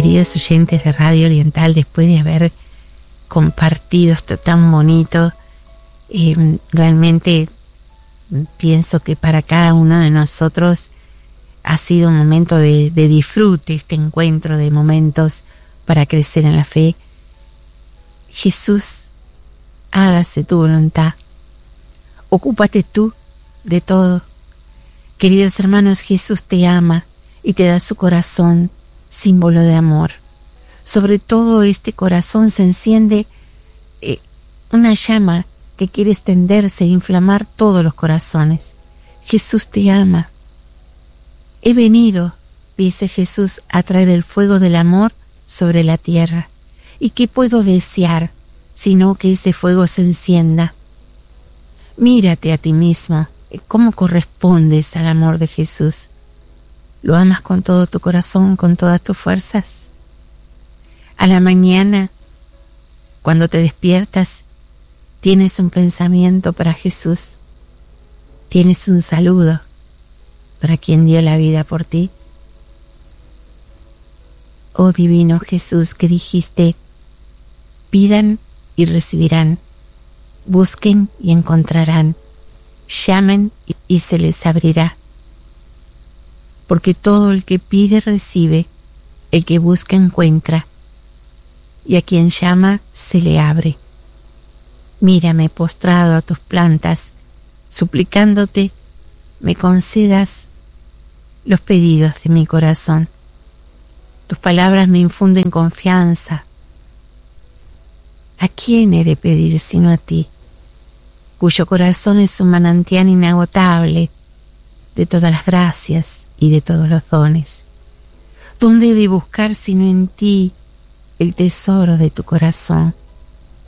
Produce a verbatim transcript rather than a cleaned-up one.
queridos oyentes de Radio Oriental, después de haber compartido esto tan bonito, eh, realmente pienso que para cada uno de nosotros ha sido un momento de, de disfrute, este encuentro de momentos para crecer en la fe. Jesús, hágase tu voluntad. Ocúpate tú de todo. Queridos hermanos, Jesús te ama y te da su corazón, símbolo de amor. Sobre todo este corazón se enciende eh, una llama que quiere extenderse e inflamar todos los corazones. Jesús te ama. He venido, dice Jesús, a traer el fuego del amor sobre la tierra. ¿Y qué puedo desear sino que ese fuego se encienda? Mírate a ti mismo, cómo correspondes al amor de Jesús. ¿Lo amas con todo tu corazón, con todas tus fuerzas? A la mañana, cuando te despiertas, tienes un pensamiento para Jesús. Tienes un saludo para quien dio la vida por ti. Oh divino Jesús, que dijiste: pidan y recibirán, busquen y encontrarán, llamen y se les abrirá. Porque todo el que pide recibe, el que busca encuentra, y a quien llama se le abre. Mírame postrado a tus plantas, suplicándote me concedas los pedidos de mi corazón. Tus palabras me infunden confianza. ¿A quién he de pedir sino a ti, cuyo corazón es un manantial inagotable de todas las gracias y de todos los dones? ¿Dónde he de buscar sino en ti el tesoro de tu corazón?